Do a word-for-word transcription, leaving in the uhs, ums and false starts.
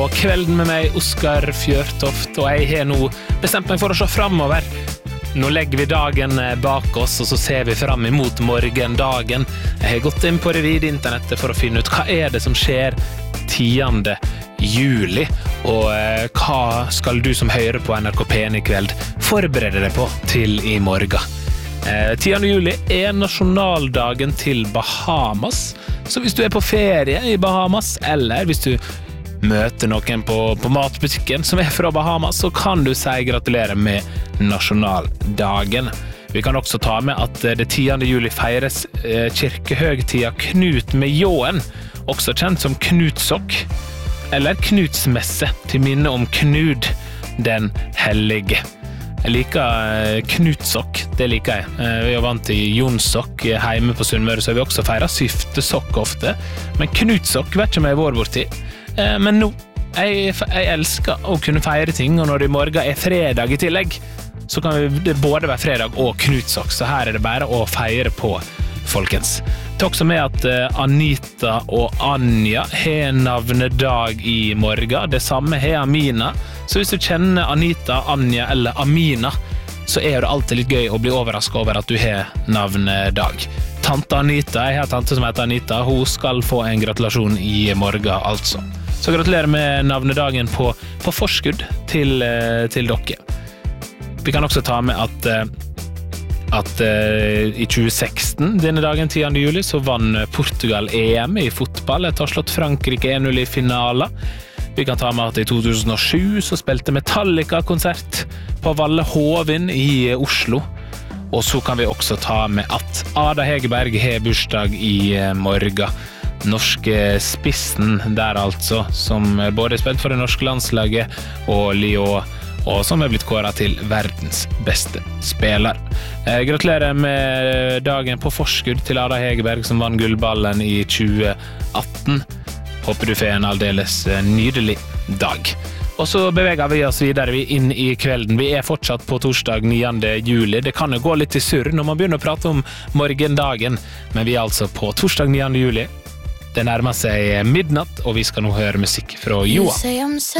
på Kvelden med meg, Oskar Fjørtoft, og jeg har nå bestemt meg for å se fremover. Nå legger vi dagen bak oss, og så ser vi frem imot morgendagen. Jeg har gått inn på det vide internettet for å finne ut hva er det som skjer tiende juli, og eh, hva skal du som hører på N R K P en i kveld forberede deg på til i morgen. Eh, tiende juli er nasjonaldagen til Bahamas, så hvis du er på ferie i Bahamas, eller hvis du møter noen på, på matbutikken som er fra Bahamas, så kan du si gratulerer med nasjonaldagen. Vi kan også ta med at det tiende juli feires eh, kirkehøgtida Knut med Ljåen, også kjent som Knutsokk, eller Knutsmesse, til minne om Knud den hellige. Jeg liker Knutsokk, det liker jeg. Vi er vant til Jonsokk hjemme på Sunnmøre, så har vi også feiret syftesokk ofte. Men Knutsokk vet ikke om jeg har vært borti. Men nå, jeg, jeg elsker å kunne feire ting, og når det i morgen er fredag i tillegg, så kan det både være fredag og Knutsokk, så her er det bare å feire på, folkens. Det er også med at Anita og Anja har navnedag i morgen. Det samme har Amina. Så hvis du kjenner Anita, Anja eller Amina, så er det alltid litt gøy å bli overrasket over at du har navnedag. Tante Anita, jeg har tante som heter Anita, hun skal få en gratulasjon i morgen altså. Så gratulerer med navnedagen på, på forskudd til, til dere. Vi kan også ta med at at uh, i tjue seksten, denne dagen tiende juli, så vann Portugal E M i fotball. Det har slått Frankrike en null i finalen. Vi kan ta med at i to tusen og sju så spilte Metallica-konsert på Valle Hovin i Oslo. Og så kan vi også ta med at Ada Hegerberg har bursdag i morgen. Norske spissen der altså, som både har spilt for det norske landslaget og Lyon, og som er blitt kåret til verdens beste spiller. Eh, gratulerer med dagen på forskudd til Ada Hegerberg som vann gullballen i tjue atten. Håper du får en aldeles nydelig dag. Og så beveger vi oss videre vi inn i kvelden. Vi er fortsatt på torsdag niende juli. Det kan jo gå litt i surr når man begynner å prate om morgendagen, men vi er altså på torsdag niende juli. Det nærmer seg midnatt, og vi skal nå høre musikk fra Joa.